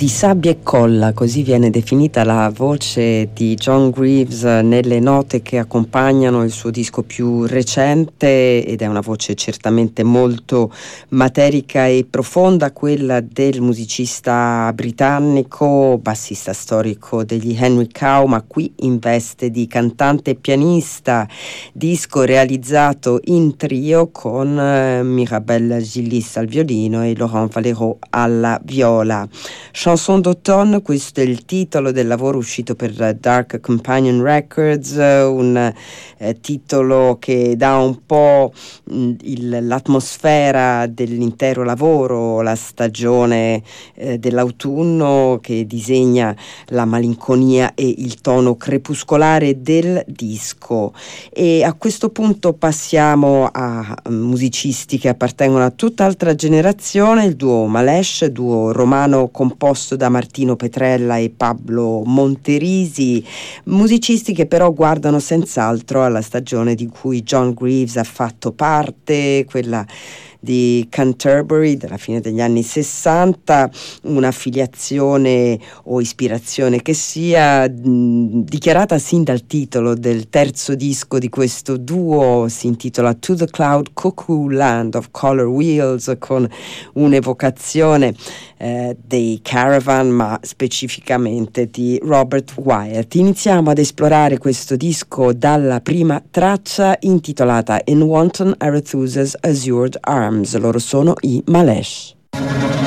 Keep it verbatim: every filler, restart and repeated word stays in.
Di sabbia e colla, così viene definita la voce di John Greaves nelle note che accompagnano il suo disco più recente, ed è una voce certamente molto materica e profonda, quella del musicista britannico, bassista storico degli Henry Cow, ma qui in veste di cantante e pianista. Disco realizzato in trio con eh, Mirabelle Gillis al violino e Laurent Valero alla viola. Chanson d'automne, questo è il titolo del lavoro uscito per Dark Companion Records, un eh, titolo che dà un po' mh, il, l'atmosfera dell'intero lavoro, la stagione eh, dell'autunno che disegna la malinconia e il tono crepuscolare del disco. E a questo punto passiamo a musicisti che appartengono a tutt'altra generazione, il duo Malesh, duo romano composto da Martino Petrella e Pablo Monterisi, musicisti che però guardano senz'altro alla stagione di cui John Greaves ha fatto parte, quella di Canterbury della fine degli anni sessanta, un'affiliazione o ispirazione che sia mh, dichiarata sin dal titolo del terzo disco di questo duo. Si intitola To the Cloud Cuckoo Land of Color Wheels, con un'evocazione eh, dei Caravan, ma specificamente di Robert Wyatt. Iniziamo ad esplorare questo disco dalla prima traccia, intitolata In Wanton Arethusa's Azured Arms. Loro sono i Malesh.